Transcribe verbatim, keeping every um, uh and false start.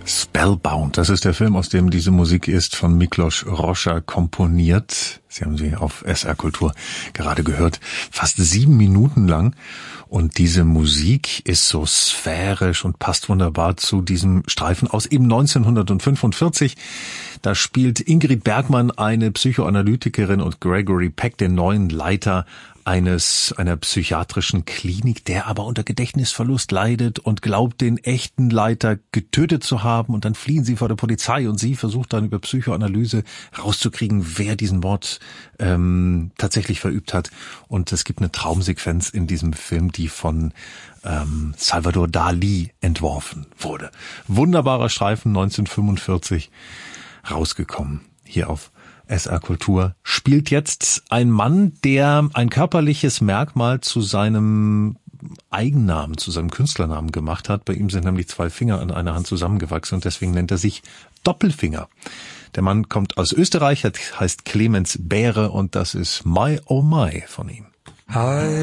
Spellbound, das ist der Film, aus dem diese Musik ist, von Miklos Rozsa komponiert. Sie haben sie auf S R Kultur gerade gehört. Fast sieben Minuten lang. Und diese Musik ist so sphärisch und passt wunderbar zu diesem Streifen aus eben neunzehnhundertfünfundvierzig. Da spielt Ingrid Bergman eine Psychoanalytikerin und Gregory Peck den neuen Leiter eines einer psychiatrischen Klinik, der aber unter Gedächtnisverlust leidet und glaubt, den echten Leiter getötet zu haben. Und dann fliehen sie vor der Polizei und sie versucht dann über Psychoanalyse rauszukriegen, wer diesen Mord ähm, tatsächlich verübt hat. Und es gibt eine Traumsequenz in diesem Film, die von ähm, Salvador Dali entworfen wurde. Wunderbarer Streifen, neunzehnhundertfünfundvierzig rausgekommen, hier auf S R Kultur. Spielt jetzt ein Mann, der ein körperliches Merkmal zu seinem Eigennamen, zu seinem Künstlernamen gemacht hat. Bei ihm sind nämlich zwei Finger an einer Hand zusammengewachsen und deswegen nennt er sich Doppelfinger. Der Mann kommt aus Österreich, heißt Clemens Behre und das ist My Oh My von ihm. Hi.